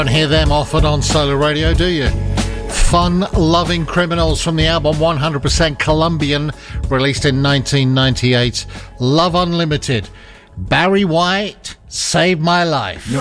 Don't hear them often on Solar Radio, do you? Fun-loving criminals from the album 100% Colombian, released in 1998. Love Unlimited. Barry White, Saved My Life.